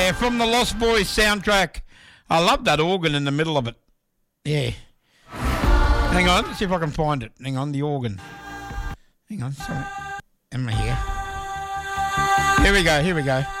Yeah, from the Lost Boys soundtrack. I love that organ in the middle of it. Yeah. Hang on, let's see if I can find it. Hang on, the organ. Hang on, sorry. Am I here? Here we go.